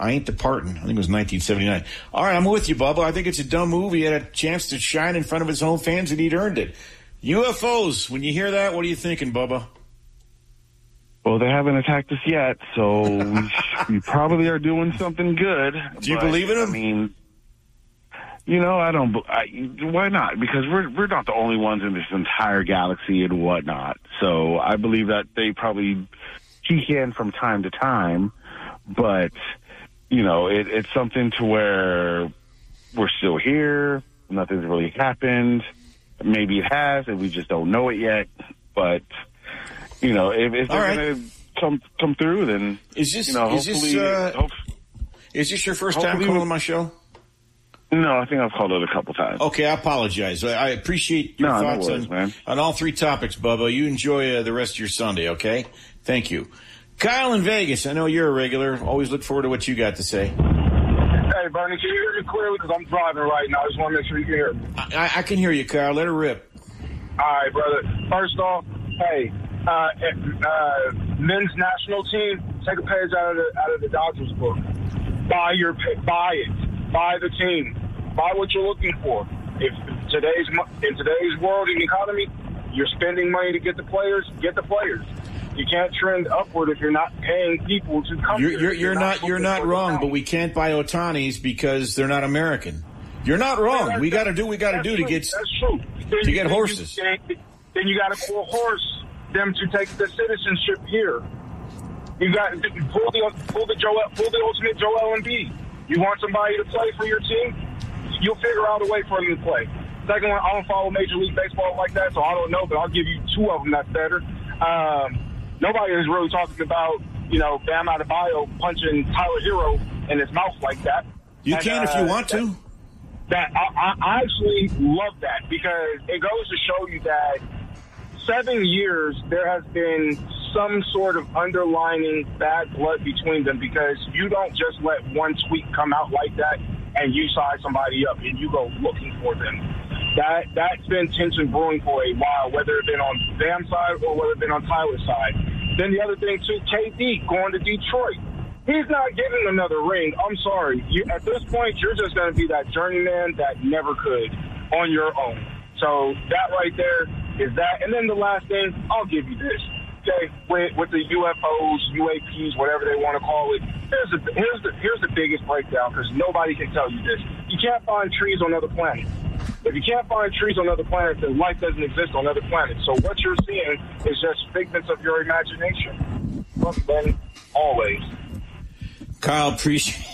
I Ain't Departin'. I think it was 1979. All right, I'm with you, Bubba. I think it's a dumb move. He had a chance to shine in front of his home fans, and he'd earned it. UFOs, when you hear that, what are you thinking, Bubba? Well, they haven't attacked us yet, so we probably are doing something good. Do you believe in them? I mean, why not? Because we're not the only ones in this entire galaxy and whatnot. So I believe that they probably peek in from time to time, but, it's something to where we're still here. Nothing's really happened. Maybe it has, and we just don't know it yet. But, if they're going to come through, then, is this your first time calling my show? No, I think I've called it a couple times. Okay, I apologize. I appreciate your thoughts on all three topics, Bubba. You enjoy the rest of your Sunday, okay? Thank you. Kyle in Vegas, I know you're a regular. Always look forward to what you got to say. Hey, Bernie, can you hear me clearly? Because I'm driving right now. I just want to make sure you can hear me. I can hear you, Kyle. Let her rip. All right, brother. First off, hey, men's national team, take a page out of the Dodgers book. Buy it. Buy the team. Buy what you're looking for. If in today's world and economy, you're spending money to get the players. Get the players. You can't trend upward if you're not paying people to come here. You're not wrong, but we can't buy Otanis because they're not American. You're not wrong. Yeah, we got to do to get that's true. To get horses. Then you got to horse them to take the citizenship here. You got pull the ultimate Joel Embiid. You want somebody to play for your team? You'll figure out a way for them to play. Second one, I don't follow Major League Baseball like that, so I don't know, but I'll give you two of them that's better. Nobody is really talking about, Bam Adebayo punching Tyler Hero in his mouth like that. You can if you want to. I actually love that because it goes to show you that 7 years there has been some sort of underlining bad blood between them because you don't just let one tweet come out like that and you size somebody up and you go looking for them. That's been tension brewing for a while, whether it's been on Bam's side or whether it's been on Tyler's side. Then the other thing, too, KD going to Detroit. He's not getting another ring. I'm sorry. At this point, you're just going to be that journeyman that never could on your own. So that right there is that. And then the last thing, I'll give you this. Okay, with the UFOs, UAPs, whatever they want to call it, here's the biggest breakdown because nobody can tell you this. You can't find trees on other planets. If you can't find trees on other planets, then life doesn't exist on other planets. So what you're seeing is just figments of your imagination. Well, then, always. Kyle, appreciate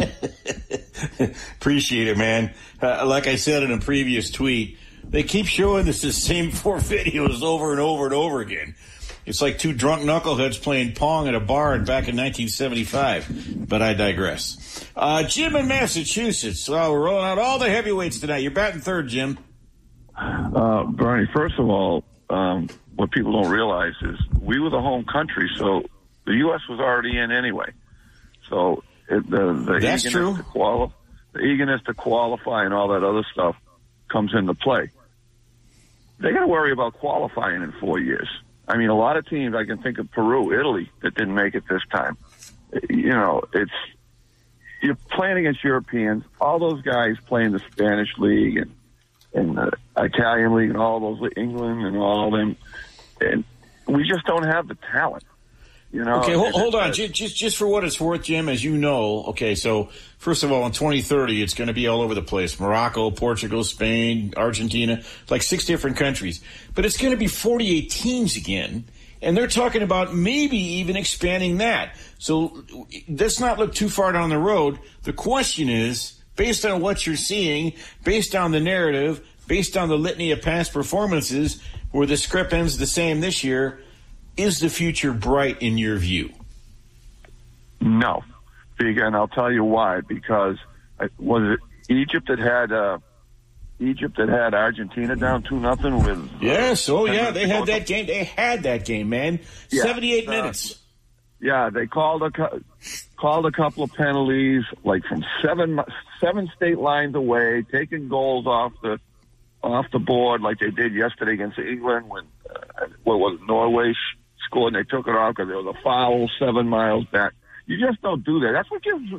it, man. Like I said in a previous tweet, they keep showing us the same 4 videos over and over and over again. It's like two drunk knuckleheads playing Pong at a bar back in 1975. But I digress. Jim in Massachusetts. We're rolling out all the heavyweights tonight. You're batting third, Jim. Bernie, first of all, what people don't realize is we were the home country, so the U.S. was already in anyway. So that's true. The eagerness to qualify and all that other stuff comes into play. They got to worry about qualifying in 4 years. I mean, a lot of teams, I can think of Peru, Italy, that didn't make it this time. You're playing against Europeans. All those guys play in the Spanish league and the Italian league and all those, England and all of them. And we just don't have the talent. Okay, hold on. Just for what it's worth, Jim, as you know, okay, so first of all, in 2030, it's going to be all over the place. Morocco, Portugal, Spain, Argentina, like 6 different countries. But it's going to be 48 teams again, and they're talking about maybe even expanding that. So let's not look too far down the road. The question is, based on what you're seeing, based on the narrative, based on the litany of past performances, where the script ends the same this year, is the future bright in your view? No. And I'll tell you why. Because was it Egypt that had Argentina down 2-0 with? Yes. Yeah. They had that game. They had that game, man. Yeah, 78 minutes. Yeah. They called a couple of penalties, like from seven state lines away, taking goals off the board, like they did yesterday against England when Norway scored and they took it off because there was a foul 7 miles back. You just don't do that. That's what gives